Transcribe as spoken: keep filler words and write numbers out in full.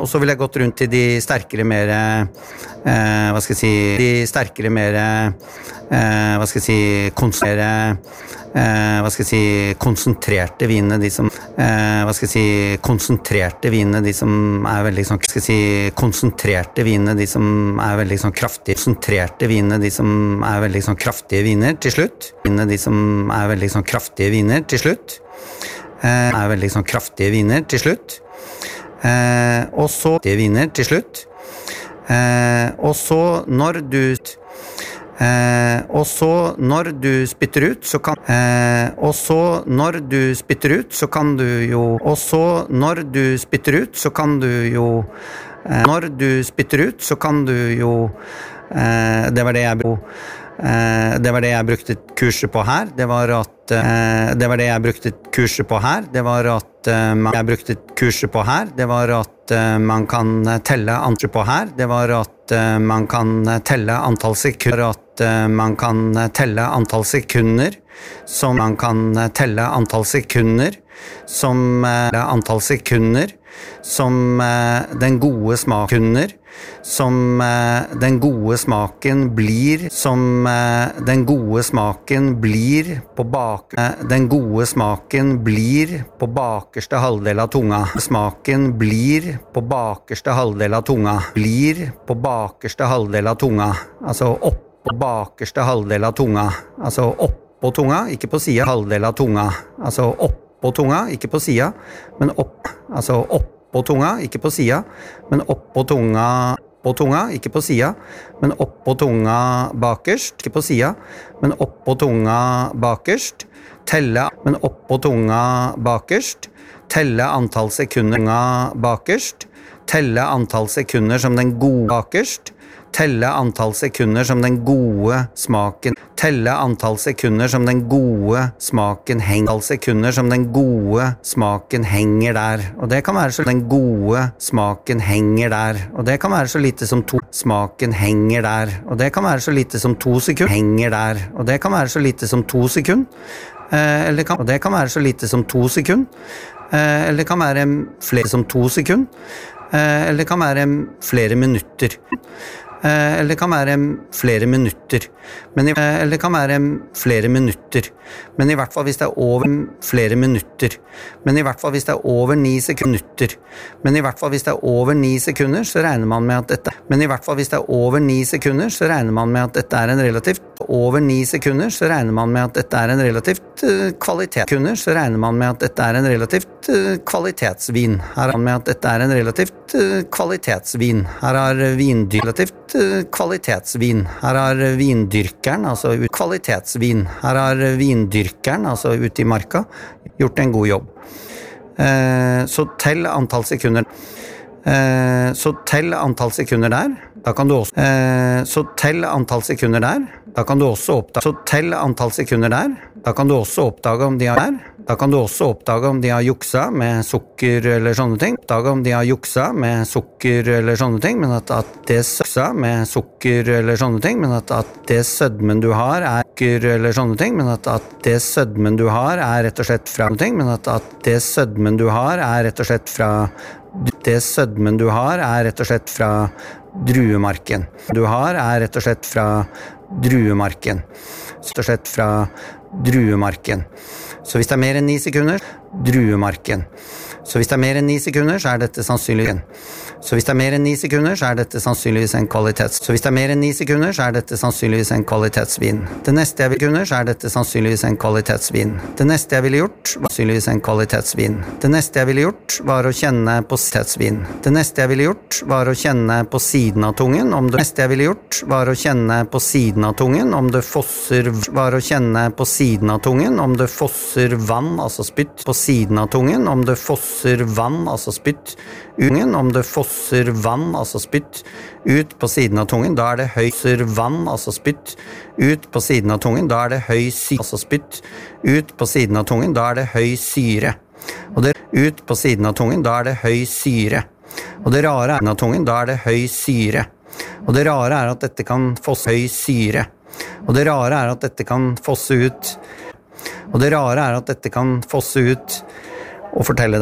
Og så ville jeg gått rundt til de sterkere, mer eh, hva skal jeg si, de sterkere, mer eh, hva skal jeg si, konsentrere, eh, hva skal jeg si, konsentrerte vinene, de som eh, hva skal jeg si, konsentrerte vinene, de som er veldig sånn, hva skal jeg si, konsentrerte vinene, de som er veldig sånn kraftige, konsentrerte vinene, de som er veldig sånn kraftige viner til slutt, vinene, de som er veldig sånn kraftige viner til slutt, eh, er veldig sånn kraftige viner til slutt. Eh, og så de viner til slutt eh, og så når du eh, og så når du spytter ut så kan eh, og så når du spytter ut så kan du jo og så når du spytter ut så kan du jo eh, når du spytter ut så kan du jo eh, det var det jeg eh, det var det jeg brukte kurset på her det var at eh, det var det jeg brukte kurset på her det var at jeg brukte kurset på her, det var at man kan telle antall på her, det var at man kan telle antall sekunder, at man kan telle antall sekunder, som man kan telle antall sekunder, som antall sekunder, som den gode smakunder, som den gode smaken blir, som den gode smaken blir på bak, den gode smaken blir på bakerste halvdel av tunga. Smaken blir på bakerste halvdel av tunga. Blir på bakerste halvdel av tunga. Altså opp på bakerste halvdel av tunga. Altså opp på tunga, ikke på siden halvdel av tunga. Altså opp på tunga, ikke på siden, men opp. Altså opp på tunga, ikke på siden, men opp på tunga, på tunga, ikke på siden, men opp på tunga bakerst, ikke på siden, men opp på tunga bakerst, telle, men opp på tunga bakerst, telle antall sekunder bakerst, telle antall sekunder som den gode bakerst, telle antall sekunder som den gode smaken, telle antall sekunder som den gode smaken henger, antall sekunder som den gode smaken henger der, og det kan være så den gode smaken henger der, og det kan være så lite som to smaken henger der, og det kan være så lite som to sekunder henger der, og det kan være så lite som to sekunder, eh, eller kan, og det kan være så lite som to sekunder, eh, eller kan være flere som to sekunder, eh, eller kan være flere minutter. Eller kan være flere minutter, men i, eller kan være flere minutter, men i hvert fall hvis det er over flere minutter, men i hvert fall hvis det er over ni sekunder, men i hvert fall hvis det er over ni sekunder, så regner man med at dette, men i hvert fall hvis det er over ni sekunder, så regner man med at dette er en relativt, over ni sekunder, så regner man med at dette er en relativt uh, kvalitet, sekunder, så regner man med at dette er en relativt uh, kvalitetsvin, her er man med at dette er en relativt uh, kvalitetsvin, her er vindyr, relativt kvalitetsvin. Her har vindyrkeren, altså kvalitetsvin. Her har vindyrkeren, altså ute i marka, gjort en god jobb. Eh, så tell antall sekunder. Eh, så tell antall sekunder der. Da kan du også eh, så tell antall sekunder der. Da kan du også oppdage så tell antall sekunder der. Da kan du også oppdage om de har der. Da kan du også oppdage om de har juksa med sukker eller sånne ting. Oppdage om de har juksa med sukker eller sånne ting, men at, at det juksa med sukker eller sånne ting, men at, at det sødmen du har er sukker eller sånne ting, men at, at det sødmen du har er rett og slett fra ting, men at, at det sødmen du har er rett og slett fra det sødmen du har er rett og slett fra druemarken. Du har er rett og slett fra druemarken. Rett og slett fra druemarken. Så hvis det er mer enn ni sekunder, druemarken. Så hvis det er mer enn ni sekunder, så er dette sannsynligvis Så hvis det er mer enn ni sekunder, så er dette sannsynligvis en kvalitets. Så hvis det er mer enn ni sekunder, så er dette sannsynligvis en kvalitetsvin. Det neste jeg vil kunne, så er dette sannsynligvis en kvalitetsvin. Det neste jeg ville gjort, var sannsynligvis en kvalitetsvin. Det neste jeg ville gjort, var å kjenne på kvalitetsvin. Det neste jeg ville gjort, var å kjenne på siden av tungen, om det neste jeg ville gjort, var å kjenne på siden av tungen, om det fosser, var å kjenne på siden av tungen, om det fosser vann, altså spytt, på siden av tungen, om det fosser vann, altså spytt, ungen, om det fosser vann, altså spytt, ut på siden av tungen, da er det høyser vann, altså spytt, ut på siden av tungen, da er det høy syre, altså spytt, ut på siden av tungen, da er det høy syre, og det ut på siden av tungen, da er det høy syre, og det rare er av tungen, da er det høy syre, og det rare er at dette kan fosse høy syre, og det rare er at dette kan fosse ut, og det rare er at dette kan fosse ut og fortelle deg